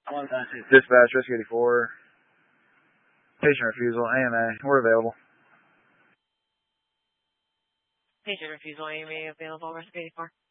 Dispatch, Rescue 84. Patient refusal, AMA. We're available. Patient refusal, AMA available, Rescue 84.